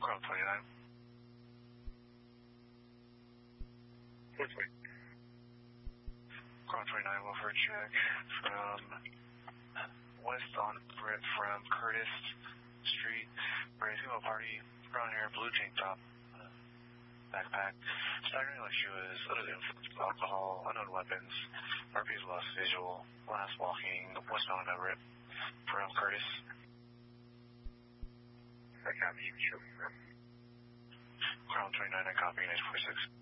Crown 29. What's me? Crown 29, welfare check from west on Britt from Curtis Street. We're a female party, brown hair, blue tank top, backpack. Staggering like she was under the influence of alcohol, unknown weapons. RP's lost visual. Last walking westbound Everett from Curtis. I copy you. Sure. Crown 29, I copy 946.